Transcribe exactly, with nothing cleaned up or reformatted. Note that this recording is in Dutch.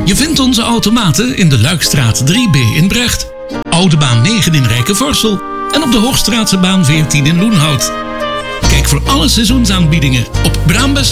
Je vindt onze automaten in de Luikstraat drie B in Brecht, Oude Baan negen in Rijkenvorsel en op de Hoogstraatse baan veertien in Loenhout. Kijk voor alle seizoensaanbiedingen op braambus